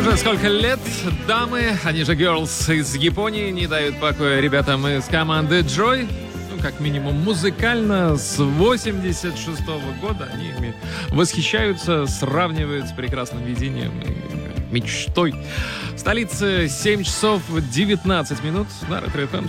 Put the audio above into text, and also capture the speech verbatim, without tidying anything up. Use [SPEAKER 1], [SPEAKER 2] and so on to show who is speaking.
[SPEAKER 1] Уже сколько лет дамы, они же girls из Японии, не дают покоя ребятам из команды Joy. Ну, как минимум музыкально, с восемьдесят шестого года они ими восхищаются, сравнивают с прекрасным видением и мечтой. В столице семь часов девятнадцать минут на Ретро эф эм